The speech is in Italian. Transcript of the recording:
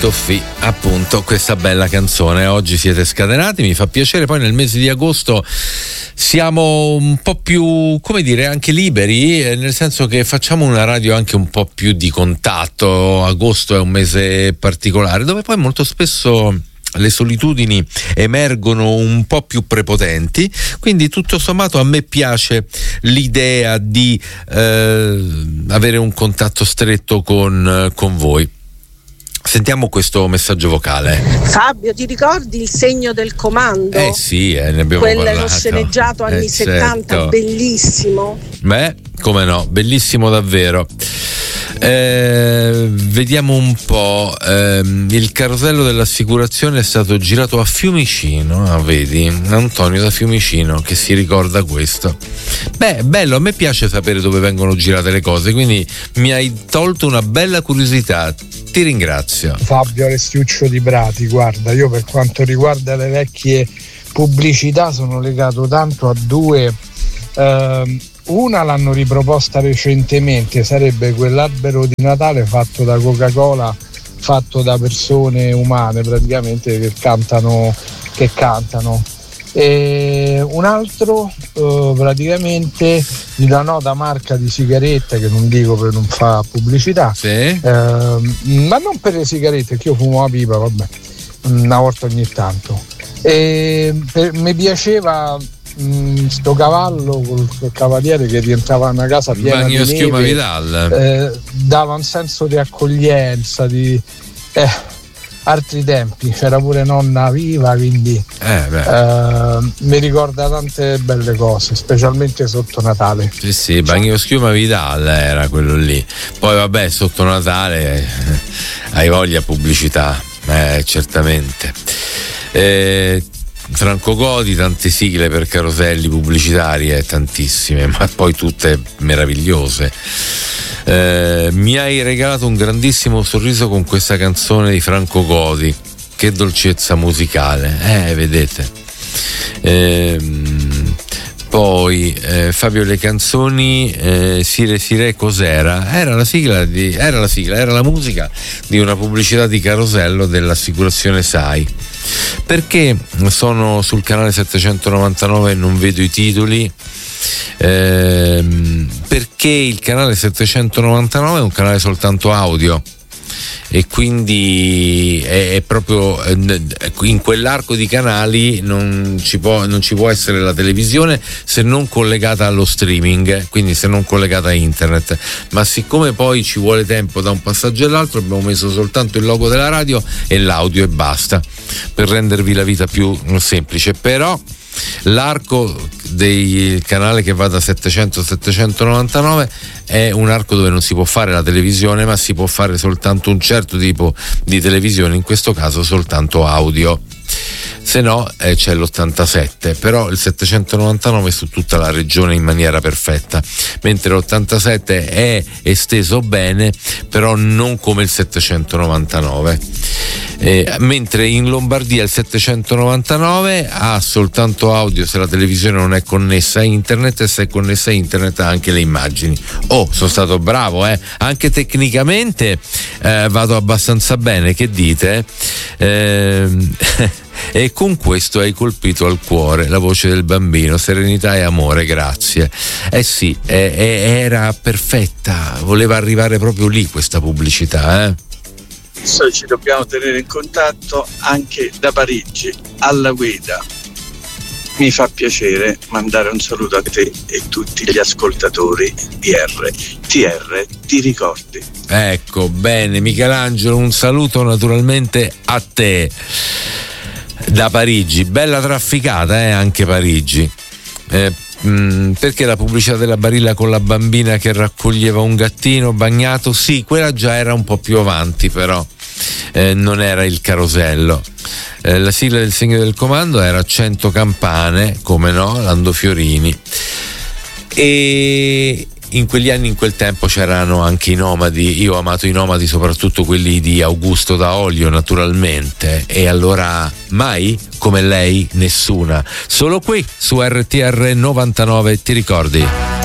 Toffì, appunto, questa bella canzone. Oggi siete scatenati, mi fa piacere. Poi nel mese di agosto siamo un po' più, come dire, anche liberi, nel senso che facciamo una radio anche un po' più di contatto. Agosto è un mese particolare dove poi molto spesso le solitudini emergono un po' più prepotenti, quindi tutto sommato a me piace l'idea di avere un contatto stretto con voi. Sentiamo questo messaggio vocale. Fabio, ti ricordi Il segno del comando? Sì, ne abbiamo parlato. Quello sceneggiato anni 70, certo. Bellissimo. Beh, come no, bellissimo davvero. Vediamo un po'. Il carosello dell'assicurazione è stato girato a Fiumicino. Vedi, Antonio da Fiumicino che si ricorda questo. Beh, bello, a me piace sapere dove vengono girate le cose, quindi mi hai tolto una bella curiosità. Ti ringrazio. Fabio Restiuccio di Prati, guarda, io per quanto riguarda le vecchie pubblicità sono legato tanto a due. Una l'hanno riproposta recentemente, sarebbe quell'albero di Natale fatto da Coca-Cola, fatto da persone umane praticamente che cantano. E un altro praticamente di una nota marca di sigarette che non dico per non fare pubblicità, sì. Ma non per le sigarette, che io fumo la pipa, vabbè, una volta ogni tanto. Mi piaceva sto cavallo col cavaliere che rientrava in una casa piena Bagno di Schiuma neve, Vidal. dava un senso di accoglienza, di altri tempi, c'era pure nonna viva, quindi mi ricorda tante belle cose, specialmente sotto Natale. Sì, Bagno Schiuma Vidal era quello lì. Poi vabbè, sotto Natale hai voglia pubblicità, certamente. Franco Godi, tante sigle per caroselli pubblicitari, tantissime, ma poi tutte meravigliose. Mi hai regalato un grandissimo sorriso con questa canzone di Franco Godi, che dolcezza musicale, vedete. Poi Fabio, le canzoni Sire Sire cos'era? Era la musica di una pubblicità di carosello dell'assicurazione SAI. Perché sono sul canale 799 e non vedo i titoli? Perché il canale 799 è un canale soltanto audio e quindi è proprio in quell'arco di canali non ci può essere la televisione se non collegata allo streaming, quindi se non collegata a internet. Ma siccome poi ci vuole tempo da un passaggio all'altro, abbiamo messo soltanto il logo della radio e l'audio e basta, per rendervi la vita più semplice. Però l'arco del canale che va da 700 a 799 è un arco dove non si può fare la televisione, ma si può fare soltanto un certo tipo di televisione, in questo caso soltanto audio. Se no c'è l'87, però il 799 è su tutta la regione in maniera perfetta, mentre l'87 è esteso bene, però non come il 799. Mentre in Lombardia il 799 ha soltanto audio se la televisione non è connessa a internet, e se è connessa a internet ha anche le immagini. Sono stato bravo, anche tecnicamente vado abbastanza bene, che dite? E con questo hai colpito al cuore la voce del bambino, serenità e amore, grazie. Sì, era perfetta, voleva arrivare proprio lì questa pubblicità, Ci dobbiamo tenere in contatto anche da Parigi, alla guida. Mi fa piacere mandare un saluto a te e tutti gli ascoltatori di RTR, ti ricordi? Ecco, bene, Michelangelo, un saluto naturalmente a te da Parigi. Bella trafficata, anche Parigi. Perché la pubblicità della Barilla con la bambina che raccoglieva un gattino bagnato, sì, quella già era un po' più avanti, però non era il carosello. La sigla del segno del comando era 100 campane, come no, Lando Fiorini. E in quegli anni, in quel tempo, c'erano anche i nomadi. Io ho amato i nomadi, soprattutto quelli di Augusto D'Aolio, naturalmente. E allora mai come lei nessuna. Solo qui su RTR 99, ti ricordi?